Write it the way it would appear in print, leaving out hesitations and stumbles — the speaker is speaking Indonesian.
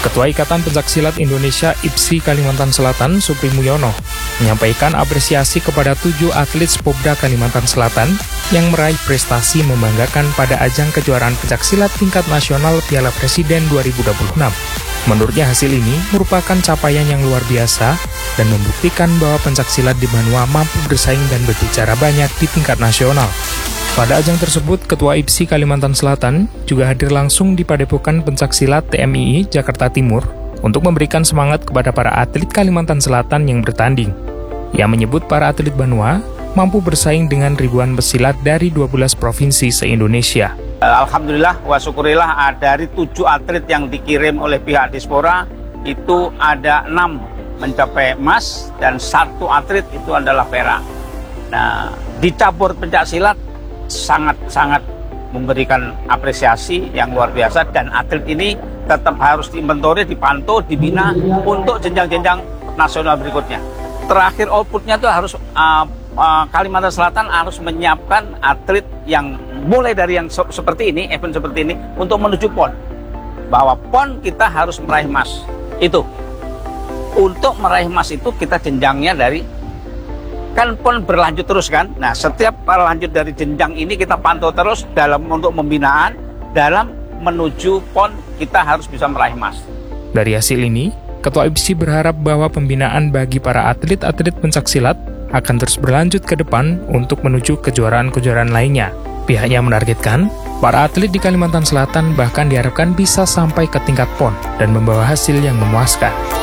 Ketua Ikatan Pencaksilat Indonesia IPSI Kalimantan Selatan, Supri Mulyono, menyampaikan apresiasi kepada 7 atlet Popda Kalimantan Selatan yang meraih prestasi membanggakan pada ajang kejuaraan pencaksilat tingkat nasional Piala Presiden 2026. Menurutnya hasil ini merupakan capaian yang luar biasa dan membuktikan bahwa pencaksilat di Banua mampu bersaing dan berbicara banyak di tingkat nasional. Pada ajang tersebut, Ketua IPSI Kalimantan Selatan juga hadir langsung di Padepokan Pencaksilat TMII Jakarta Timur untuk memberikan semangat kepada para atlet Kalimantan Selatan yang bertanding. Ia menyebut para atlet Banua mampu bersaing dengan ribuan pesilat dari 12 provinsi se-Indonesia. Alhamdulillah wa syukurillah, dari 7 atlet yang dikirim oleh pihak Dispora, itu ada 6 mencapai emas dan 1 atlet itu adalah perak. Nah, di cabur pencaksilat sangat memberikan apresiasi yang luar biasa, dan atlet ini tetap harus diinventori, dipantau, dibina untuk jenjang-jenjang nasional berikutnya. Terakhir outputnya itu harus Kalimantan Selatan harus menyiapkan atlet yang mulai dari yang seperti ini, event seperti ini, untuk menuju PON. Bahwa PON kita harus meraih emas. Itu. Untuk meraih emas itu kita jenjangnya dari, kan PON berlanjut terus kan. Nah, setiap lanjut dari jenjang ini kita pantau terus untuk pembinaan, dalam menuju PON kita harus bisa meraih emas. Dari hasil ini, Ketua IPSI berharap bahwa pembinaan bagi para atlet-atlet pencaksilat akan terus berlanjut ke depan untuk menuju kejuaraan-kejuaraan lainnya. Pihaknya menargetkan para atlet di Kalimantan Selatan bahkan diharapkan bisa sampai ke tingkat PON dan membawa hasil yang memuaskan.